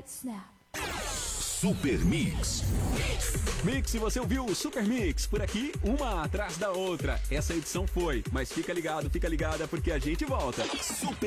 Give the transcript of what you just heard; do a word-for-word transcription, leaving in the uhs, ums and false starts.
Snap. Super Mix. Mix, você ouviu o Super Mix, por aqui, uma atrás da outra. Essa edição foi, mas fica ligado, fica ligada, porque a gente volta. Super